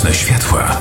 Nocne światła.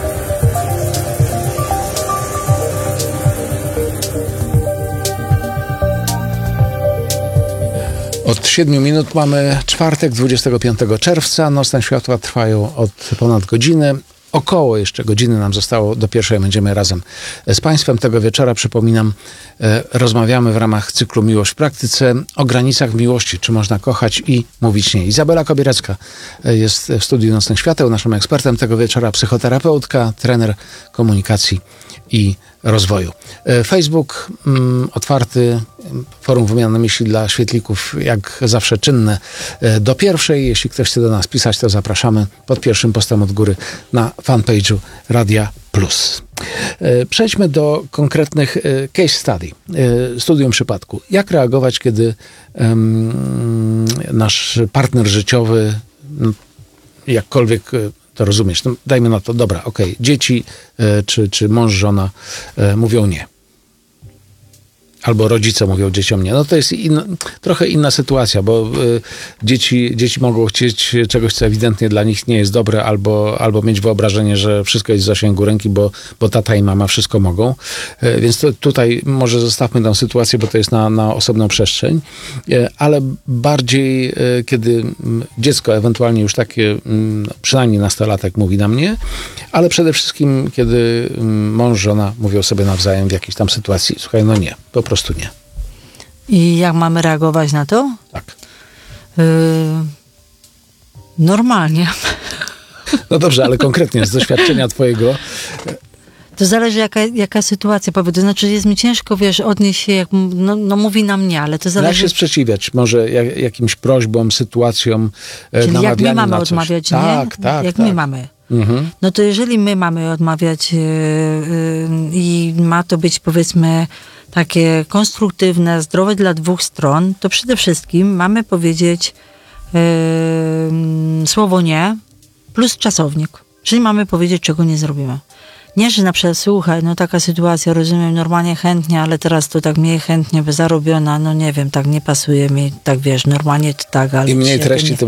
Od 7 minut mamy czwartek, 25 czerwca. Nocne światła trwają od ponad godziny. Około jeszcze godziny nam zostało do pierwszej. Będziemy razem z Państwem tego wieczora. Przypominam, rozmawiamy w ramach cyklu Miłość w praktyce o granicach miłości. Czy można kochać i mówić nie. Izabela Kobierecka jest w studiu Nocnych Świateł. Naszym ekspertem tego wieczora psychoterapeutka, trener komunikacji i rozwoju. Facebook otwarty, forum wymiany myśli dla świetlików, jak zawsze czynne do pierwszej. Jeśli ktoś chce do nas pisać, to zapraszamy pod pierwszym postem od góry na fanpage'u Radia Plus. Przejdźmy do konkretnych case study, studium przypadku. Jak reagować, kiedy nasz partner życiowy, jakkolwiek to rozumiesz, no dajmy na to, dobra, okej, dzieci czy mąż, żona mówią nie. Albo rodzice mówią dzieciom nie. No to jest trochę inna sytuacja, bo dzieci mogą chcieć czegoś, co ewidentnie dla nich nie jest dobre, albo mieć wyobrażenie, że wszystko jest w zasięgu ręki, bo tata i mama wszystko mogą. Więc tutaj może zostawmy tę sytuację, bo to jest na osobną przestrzeń. Ale bardziej, kiedy dziecko ewentualnie już takie, przynajmniej nastolatek mówi na mnie, ale przede wszystkim, kiedy mąż, żona mówią sobie nawzajem w jakiejś tam sytuacji, słuchaj, no nie, po prostu nie. I jak mamy reagować na to? Tak. Normalnie. No dobrze, ale konkretnie z doświadczenia twojego. To zależy jaka sytuacja, powie. To znaczy jest mi ciężko, wiesz, odnieść się, jak mówi na mnie, ale to zależy... Jak się sprzeciwiać? Może jakimś prośbom, sytuacjom, czyli jak my mamy na coś. odmawiać, nie? Tak. Jak my mamy. Mhm. No to jeżeli my mamy odmawiać i ma to być, powiedzmy, takie konstruktywne, zdrowe dla dwóch stron, to przede wszystkim mamy powiedzieć słowo nie plus czasownik. Czyli mamy powiedzieć, czego nie zrobimy. Nie, że na przykład, słuchaj, no taka sytuacja, rozumiem, normalnie chętnie, ale teraz to tak mniej chętnie, by zarobiona, no nie wiem, tak nie pasuje mi, tak wiesz, normalnie to tak, ale... Im mniej treści, tym